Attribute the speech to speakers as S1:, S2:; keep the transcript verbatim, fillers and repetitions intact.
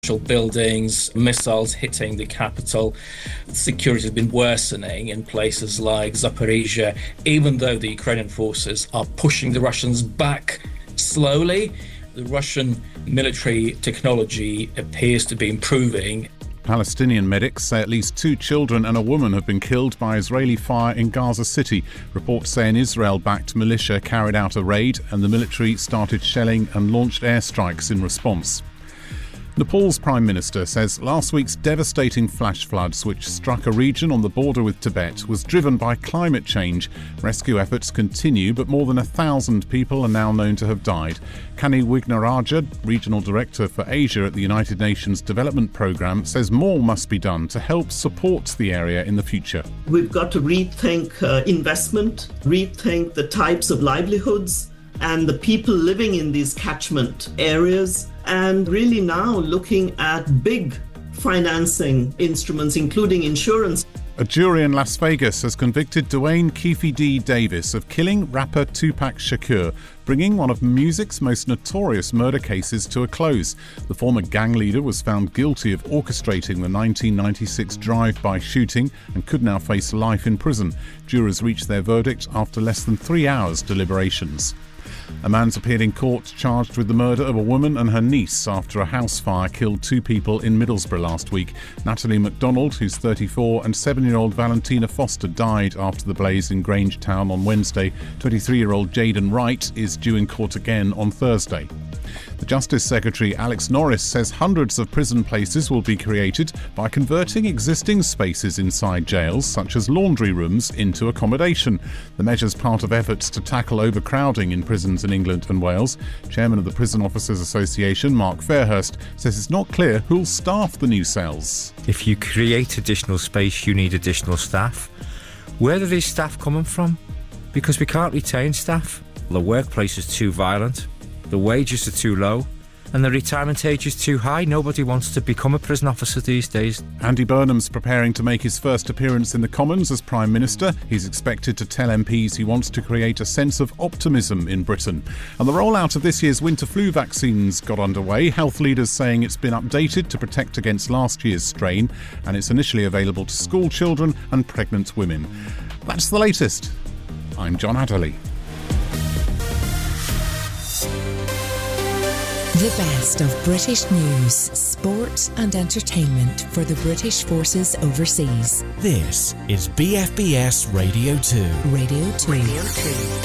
S1: buildings, missiles hitting the capital. Security has been worsening in places like Zaporizhia, even though the Ukrainian forces are pushing the Russians back slowly. The Russian military technology appears to be improving.
S2: Palestinian medics say at least two children and a woman have been killed by Israeli fire in Gaza City. Reports say an Israel-backed militia carried out a raid and the military started shelling and launched airstrikes in response. Nepal's Prime Minister says last week's devastating flash floods, which struck a region on the border with Tibet, was driven by climate change. Rescue efforts continue, but more than a thousand people are now known to have died. Kani Wignaraja, Regional Director for Asia at the United Nations Development Programme, says more must be done to help support the area in the future.
S3: We've got to rethink uh, investment, rethink the types of livelihoods and the people living in these catchment areas, and really now looking at big financing instruments, including insurance.
S2: A jury in Las Vegas has convicted Dwayne Keefe D. Davis of killing rapper Tupac Shakur, bringing one of music's most notorious murder cases to a close. The former gang leader was found guilty of orchestrating the nineteen ninety-six drive-by shooting and could now face life in prison. Jurors reached their verdict after less than three hours' deliberations. A man's appeared in court charged with the murder of a woman and her niece after a house fire killed two people in Middlesbrough last week. Natalie MacDonald, who's thirty-four, and seven-year-old Valentina Foster died after the blaze in Grangetown on Wednesday. twenty-three-year-old Jaden Wright is due in court again on Thursday. The Justice Secretary Alex Norris says hundreds of prison places will be created by converting existing spaces inside jails, such as laundry rooms, into accommodation. The measure's part of efforts to tackle overcrowding in prisons in England and Wales. Chairman of the Prison Officers Association, Mark Fairhurst, says it's not clear who'll staff the new cells.
S4: If you create additional space, you need additional staff. Where are these staff coming from? Because we can't retain staff. The workplace is too violent. The wages are too low and the retirement age is too high. Nobody wants to become a prison officer these days.
S2: Andy Burnham's preparing to make his first appearance in the Commons as Prime Minister. He's expected to tell M Ps he wants to create a sense of optimism in Britain. And the rollout of this year's winter flu vaccines got underway. Health leaders saying it's been updated to protect against last year's strain, and it's initially available to school children and pregnant women. That's the latest. I'm John Adderley.
S5: The best of British news, sport and entertainment for the British forces overseas.
S6: This is B F B S Radio two.
S5: Radio two.
S6: Radio two.